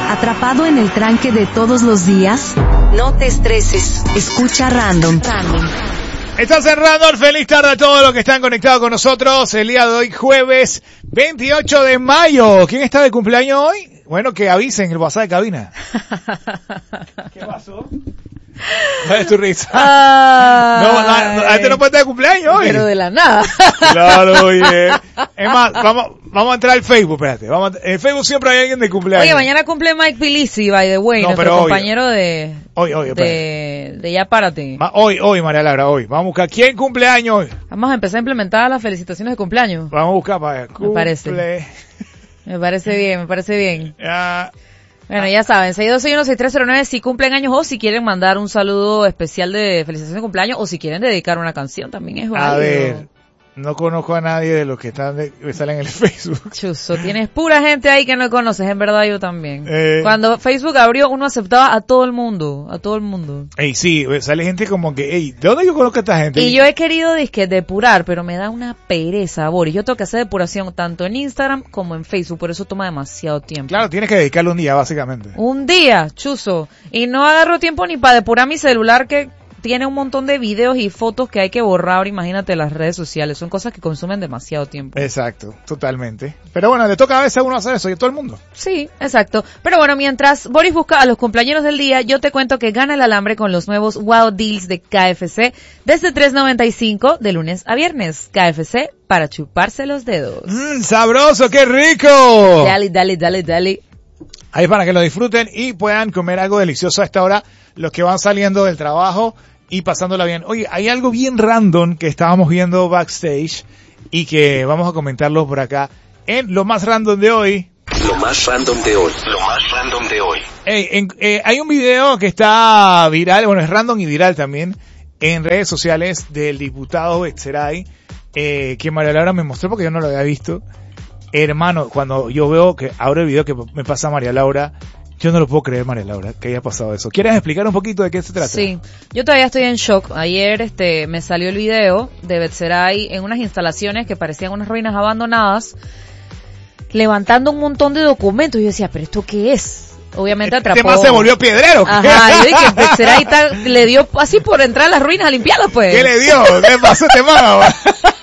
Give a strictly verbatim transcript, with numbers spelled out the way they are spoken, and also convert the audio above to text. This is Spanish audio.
¿Atrapado en el tranque de todos los días? No te estreses. Escucha Random. Random. Estás en Random. Feliz tarde a todos los que están conectados con nosotros. El día de hoy, jueves veintiocho de mayo. ¿Quién está de cumpleaños hoy? Bueno, que avisen el WhatsApp de cabina. ¿Qué pasó? ¿Cuál es tu risa? Ay, no, no, no, este no puede estar de cumpleaños hoy. Pero de la nada. Claro, oye. Es más, vamos, vamos a entrar al Facebook, espérate. Vamos a, en Facebook siempre hay alguien de cumpleaños. Oye, mañana cumple Mike Pilisi, by the way, No, nuestro pero hoy. compañero de, Hoy, hoy, de, de Ya Párate. Ma- Hoy, hoy, María Laura, hoy. Vamos a buscar quién cumpleaños hoy. Vamos a empezar a implementar las felicitaciones de cumpleaños. Vamos a buscar para Me parece. Me parece bien, me parece bien. Ya. Bueno, ya saben, seis dos seis uno seis tres cero nueve si cumplen años o si quieren mandar un saludo especial de felicitación de cumpleaños o si quieren dedicar una canción, también es válido. A ver, no conozco a nadie de los que están de, que salen en el Facebook. Chuzo, tienes pura gente ahí que no conoces, en verdad yo también. Eh. Cuando Facebook abrió, uno aceptaba a todo el mundo, a todo el mundo. Ey, sí, sale gente como que, ey, ¿de dónde yo conozco a esta gente? Y yo he querido disque depurar, pero me da una pereza, Boris. Yo tengo que hacer depuración tanto en Instagram como en Facebook, por eso toma demasiado tiempo. Claro, tienes que dedicarle un día, básicamente. Un día, chuzo. Y no agarro tiempo ni para depurar mi celular que tiene un montón de videos y fotos que hay que borrar, imagínate, las redes sociales. Son cosas que consumen demasiado tiempo. Exacto, totalmente. Pero bueno, le toca a veces a uno hacer eso y a todo el mundo. Sí, exacto. Pero bueno, mientras Boris busca a los cumpleaños del día, yo te cuento que gana el alambre con los nuevos Wow Deals de K F C desde tres noventa y cinco de lunes a viernes. K F C para chuparse los dedos. Mmm, sabroso, qué rico. Dale, dale, dale, dale. Ahí para que lo disfruten y puedan comer algo delicioso a esta hora, los que van saliendo del trabajo y pasándola bien. Oye, hay algo bien random que estábamos viendo backstage y que vamos a comentarlo por acá en lo más random de hoy. Lo más random de hoy. Lo más random de hoy. Hey, en, eh, hay un video que está viral, bueno, es random y viral también, en redes sociales del diputado Betzeray, eh, que María Laura me mostró porque yo no lo había visto. Hermano, cuando yo veo que abro el video que me pasa María Laura, yo no lo puedo creer, María Laura, que haya pasado eso. ¿Quieres explicar un poquito de qué se trata? Sí, yo todavía estoy en shock. Ayer este me salió el video de Betzeray en unas instalaciones que parecían unas ruinas abandonadas, levantando un montón de documentos. Yo decía, ¿pero esto qué es? Obviamente atrapó. Este más se volvió piedrero. Ajá, yo dije, Betzeray le dio así por entrar a las ruinas a limpiarlas, pues. ¿Qué le dio? ¿Qué pasó este man?